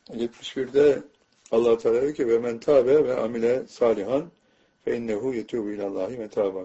71'de Allah Teala diyor ki ve men tabe ve amile salihan fe innehu yetubu ilallahi metaba.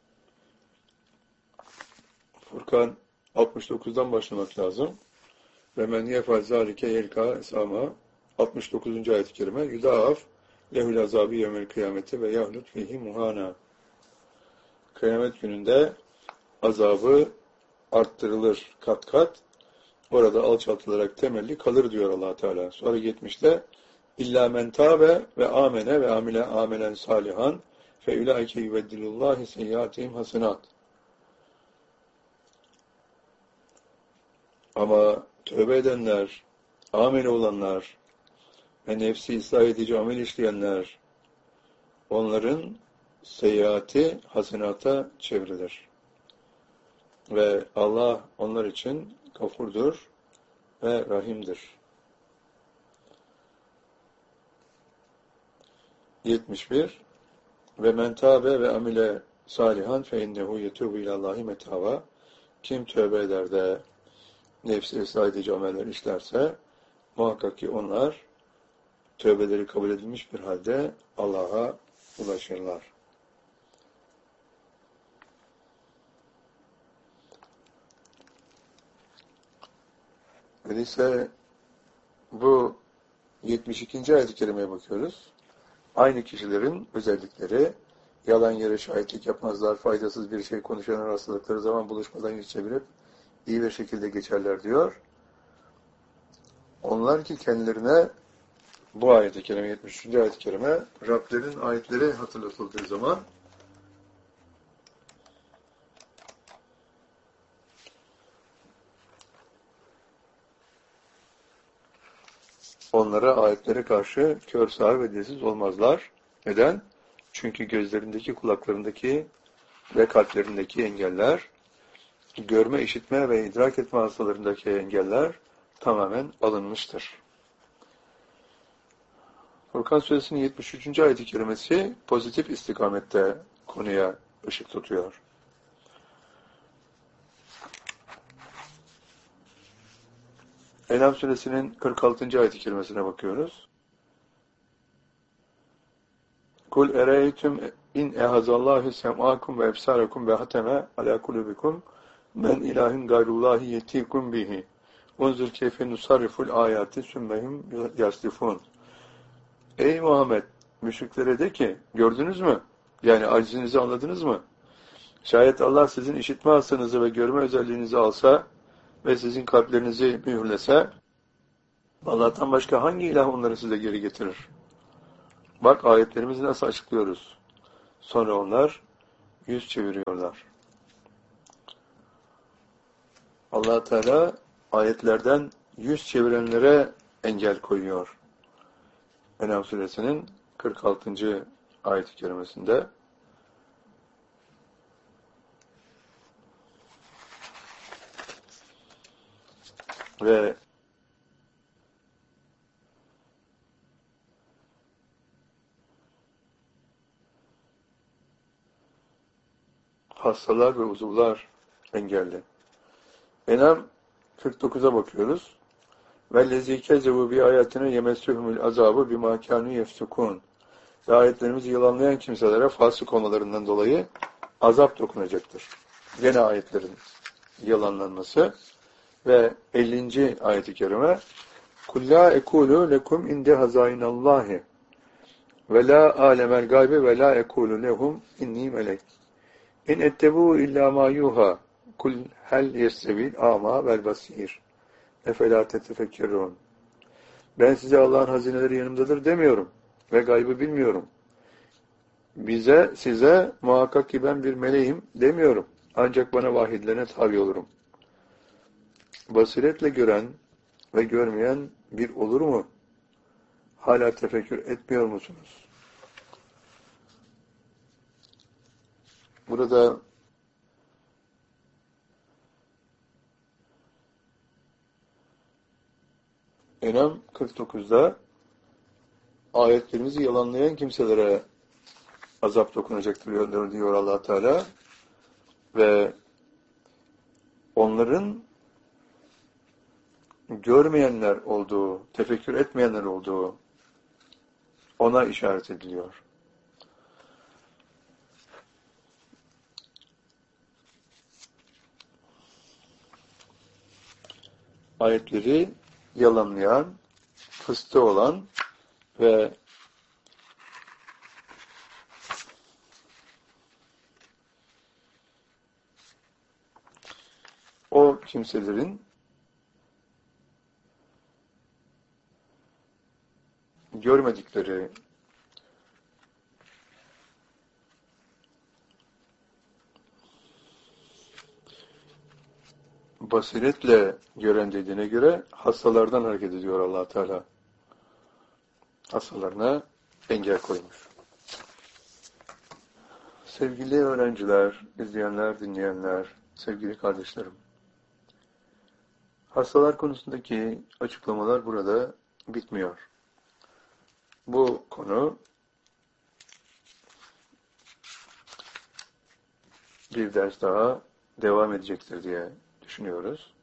Furkan 69'dan başlamak lazım. Ve men yefal zalike yelka esama 69. ayet-i kerime yudaaf lehul azabi yevmel kıyameti ve yahlut fihi muhana. Kıyamet gününde azabı arttırılır kat kat. Orada alçaltılarak temelli kalır diyor Allah Teala. Sonra 70'te İlla men tabe ve amene ve amile amelen salihan fe ulaike yubeddilullahi seyyiatihim hasenat. Ama tövbe edenler, ameli olanlar ve nefsi ıslah edici amel işleyenler, onların seyyiati hasenata çevrilir. Ve Allah onlar için gafurdur ve rahimdir. 71 ve men tabe ve amile salihan fe innehu yetubu ilallahi metava. Kim tövbe eder de nefsi ıslah edici ameller işlerse muhakkak ki onlar tövbeleri kabul edilmiş bir halde Allah'a ulaşırlar. Öyleyse bu 72. ayet-i kerimeye bakıyoruz. Aynı kişilerin özellikleri, yalan yere şahitlik yapmazlar, faydasız bir şey konuşan hastalıkları zaman buluşmadan yüz çevirip iyi bir şekilde geçerler diyor. Onlar ki kendilerine bu ayet-i kerime, 73. ayet-i kerime, Rablerin ayetleri hatırlatıldığı zaman onlara ayetlere karşı kör, sağır ve dilsiz olmazlar. Neden? Çünkü gözlerindeki, kulaklarındaki ve kalplerindeki engeller, görme, işitme ve idrak etme hastalarındaki engeller tamamen alınmıştır. Furkan Suresinin 73. ayet-i kerimesi pozitif istikamette konuya ışık tutuyor. En'am Suresinin 46. ayet-i kerimesine bakıyoruz. Kul ereytüm in ehazallahu sem'akum ve ebsarakum ve hateme ala kulubikum men ilahin gayrullahi yetikum bihi. Unzur keyfe nusarriful ayati sümmehum yaslifun. Ey Muhammed! Müşriklere de ki, gördünüz mü? Yani acizinizi anladınız mı? Şayet Allah sizin işitme hassanızı ve görme özelliğinizi alsa ve sizin kalplerinizi mühürlese, Allah'tan başka hangi ilah onları size geri getirir? Bak ayetlerimizi nasıl açıklıyoruz. Sonra onlar yüz çeviriyorlar. Allah Teala ayetlerden yüz çevirenlere engel koyuyor. En'am Suresinin 46. ayet-i kerimesinde ve hastalar ve uzuvlar engelli. En'am 49'a bakıyoruz. وَالَّذ۪ي كَذَّبُوا بِآيَاتِنَا يَمَسُّهُمُ الْعَذَابُ بِمَا كَانُوا يَفْسُقُونَ. Ve ayetlerimizi yalanlayan kimselere fasık olmalarından dolayı azap dokunacaktır. Gene ayetlerin yalanlanması ve 50. ayet-i kerime قُلْ لَا اَكُولُ لَكُمْ اِنْدِ هَزَائِنَ اللّٰهِ وَلَا عَالَمَ الْغَيْبِ وَلَا اَكُولُ لَهُمْ اِنِّي مَلَكٍ اِنْ اَتَّبُوا اِلَّا مَا يُوهَا قُلْ هَلْ يَسْتَوِي الْاَعْمَى وَالْبَصِيرُ اَفَلَا تَتَفَكَّرُونَ. Ben size Allah'ın hazineleri yanımdadır demiyorum ve gaybı bilmiyorum. Size muhakkak ki ben bir meleğim demiyorum. Ancak bana vahyedilene tabi olurum. Basiretle gören ve görmeyen bir olur mu? Hala tefekkür etmiyor musunuz? Burada En'am 49'da ayetlerimizi yalanlayan kimselere azap dokunacaktır diyor Allah Teala ve onların görmeyenler olduğu, tefekkür etmeyenler olduğu ona işaret ediliyor. Ayetleri yalanlayan, fıstığı olan ve o kimselerin görmedikleri basiretle gören dediğine göre hastalardan hareket ediyor Allah Teala. Hastalarına engel koymuş. Sevgili öğrenciler, izleyenler, dinleyenler, sevgili kardeşlerim. Hastalar konusundaki açıklamalar burada bitmiyor. Bu konu bir ders daha devam edecektir diye düşünüyoruz.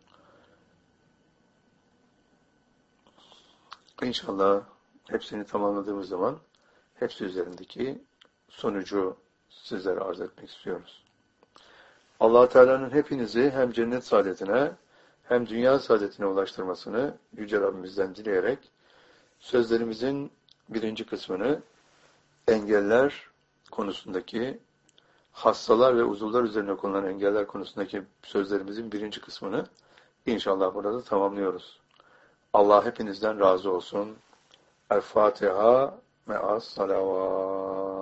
İnşallah hepsini tamamladığımız zaman hepsi üzerindeki sonucu sizlere arz etmek istiyoruz. Allah Teala'nın hepinizi hem cennet saadetine hem dünya saadetine ulaştırmasını Yüce Rabbimizden dileyerek sözlerimizin birinci kısmını engeller konusundaki, hastalar ve uzuvlar üzerine konulan engeller konusundaki sözlerimizin birinci kısmını inşallah burada tamamlıyoruz. Allah hepinizden razı olsun. El Fatiha me'as salavat.